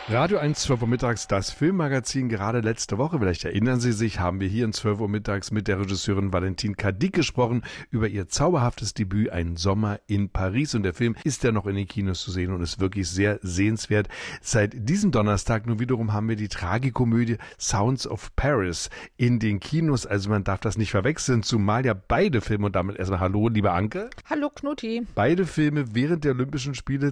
Radio 1, 12 Uhr mittags, das Filmmagazin. Gerade letzte Woche, vielleicht erinnern Sie sich, haben wir hier in 12 Uhr mittags mit der Regisseurin Valentine Cadic gesprochen über ihr zauberhaftes Debüt Ein Sommer in Paris. Und der Film ist ja noch in den Kinos zu sehen und ist wirklich sehr sehenswert. Seit diesem Donnerstag nun wiederum haben wir die Tragikomödie Sounds of Paris in den Kinos. Also man darf das nicht verwechseln, zumal ja beide Filme, und damit erstmal hallo, liebe Anke. Hallo Knutti. Beide Filme während der Olympischen Spiele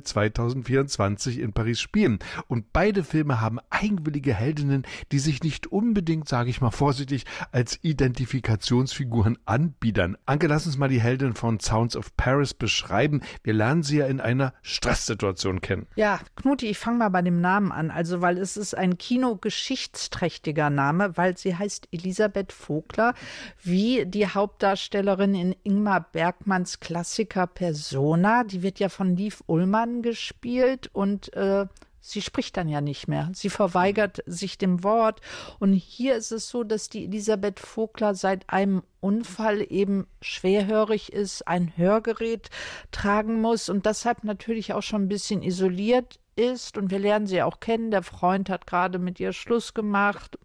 2024 in Paris spielen. Und beide Filme haben eigenwillige Heldinnen, die sich nicht unbedingt, sage ich mal vorsichtig, als Identifikationsfiguren anbiedern. Anke, lass uns mal die Heldin von Sounds of Paris beschreiben. Wir lernen sie ja in einer Stresssituation kennen. Ja, Knutti, ich fange mal bei dem Namen an. Also, weil es ist ein kinogeschichtsträchtiger Name, weil sie heißt Elisabeth Vogler, wie die Hauptdarstellerin in Ingmar Bergmanns Klassiker Persona. Die wird ja von Liv Ullmann gespielt und sie spricht dann ja nicht mehr. Sie verweigert sich dem Wort. Und hier ist es so, dass die Elisabeth Vogler seit einem Unfall eben schwerhörig ist, ein Hörgerät tragen muss und deshalb natürlich auch schon ein bisschen isoliert ist. Und wir lernen sie auch kennen. Der Freund hat gerade mit ihr Schluss gemacht.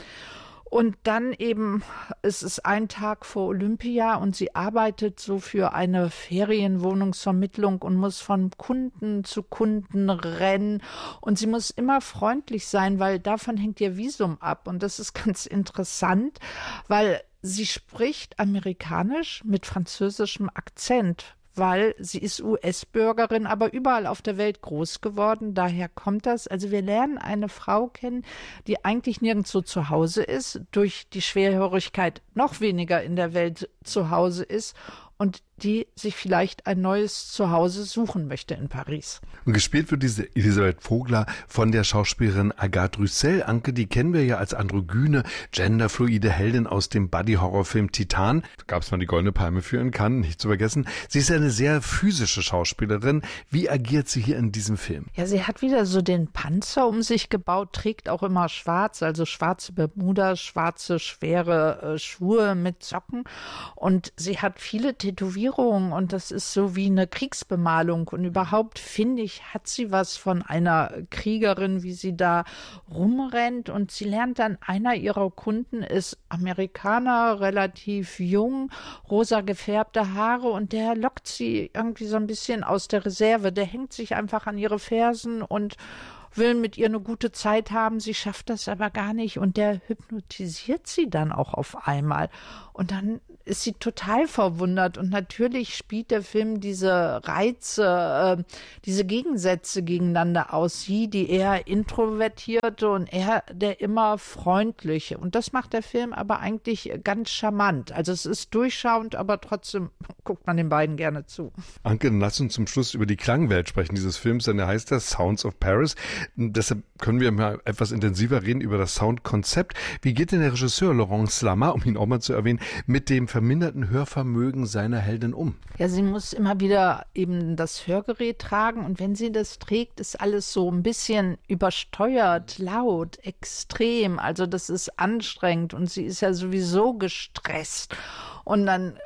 Und dann eben, es ist ein Tag vor Olympia und sie arbeitet so für eine Ferienwohnungsvermittlung und muss von Kunden zu Kunden rennen. Und sie muss immer freundlich sein, weil davon hängt ihr Visum ab. Und das ist ganz interessant, weil sie spricht amerikanisch mit französischem Akzent, weil sie ist US-Bürgerin, aber überall auf der Welt groß geworden. Daher kommt das. Also wir lernen eine Frau kennen, die eigentlich nirgendwo zu Hause ist, durch die Schwerhörigkeit noch weniger in der Welt zu Hause ist und die sich vielleicht ein neues Zuhause suchen möchte in Paris. Und gespielt wird diese Elisabeth Vogler von der Schauspielerin Agathe Roussel. Anke, die kennen wir ja als androgyne, genderfluide Heldin aus dem Buddy-Horror-Film Titan. Da gab es mal die Goldene Palme für in Cannes, nicht zu vergessen. Sie ist ja eine sehr physische Schauspielerin. Wie agiert sie hier in diesem Film? Ja, sie hat wieder so den Panzer um sich gebaut, trägt auch immer schwarz, also schwarze Bermuda, schwarze, schwere Schuhe mit Socken. Und sie hat viele Tätowierungen und das ist so wie eine Kriegsbemalung. Und überhaupt, finde ich, hat sie was von einer Kriegerin, wie sie da rumrennt. Und sie lernt dann, einer ihrer Kunden ist Amerikaner, relativ jung, rosa gefärbte Haare und der lockt sie irgendwie so ein bisschen aus der Reserve. Der hängt sich einfach an ihre Fersen und will mit ihr eine gute Zeit haben, sie schafft das aber gar nicht und der hypnotisiert sie dann auch auf einmal und dann ist sie total verwundert und natürlich spielt der Film diese Reize, diese Gegensätze gegeneinander aus, sie, die eher introvertierte und er, der immer freundliche und das macht der Film aber eigentlich ganz charmant, also es ist durchschauend, aber trotzdem guckt man den beiden gerne zu. Anke, dann lass uns zum Schluss über die Klangwelt sprechen dieses Films, denn der heißt ja Sounds of Paris. Deshalb können wir mal etwas intensiver reden über das Soundkonzept. Wie geht denn der Regisseur Laurent Slama, um ihn auch mal zu erwähnen, mit dem verminderten Hörvermögen seiner Heldin um? Ja, sie muss immer wieder eben das Hörgerät tragen und wenn sie das trägt, ist alles so ein bisschen übersteuert, laut, extrem. Also das ist anstrengend und sie ist ja sowieso gestresst und dann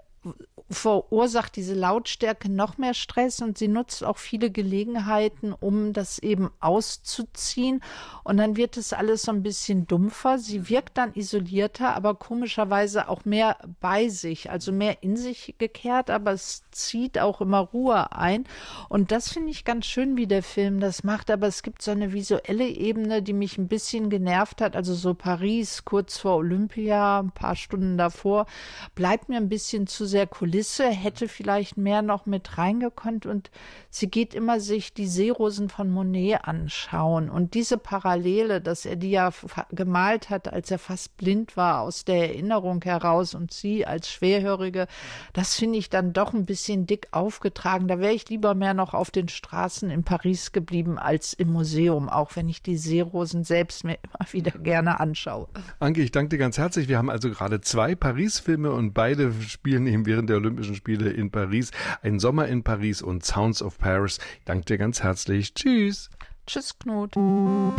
verursacht diese Lautstärke noch mehr Stress und sie nutzt auch viele Gelegenheiten, um das eben auszuziehen und dann wird es alles so ein bisschen dumpfer. Sie wirkt dann isolierter, aber komischerweise auch mehr bei sich, also mehr in sich gekehrt, aber es zieht auch immer Ruhe ein und das finde ich ganz schön, wie der Film das macht, aber es gibt so eine visuelle Ebene, die mich ein bisschen genervt hat, also so Paris kurz vor Olympia, ein paar Stunden davor, bleibt mir ein bisschen zu sehr Kulisse, hätte vielleicht mehr noch mit reingekonnt und sie geht immer sich die Seerosen von Monet anschauen und diese Parallele, dass er die ja gemalt hat, als er fast blind war, aus der Erinnerung heraus und sie als Schwerhörige, das finde ich dann doch ein bisschen dick aufgetragen. Da wäre ich lieber mehr noch auf den Straßen in Paris geblieben als im Museum, auch wenn ich die Seerosen selbst mir immer wieder gerne anschaue. Anke, ich danke dir ganz herzlich. Wir haben also gerade 2 Paris-Filme und beide spielen eben während der Olympischen Spiele in Paris. Ein Sommer in Paris und Sounds of Paris. Ich danke dir ganz herzlich. Tschüss. Tschüss, Knut.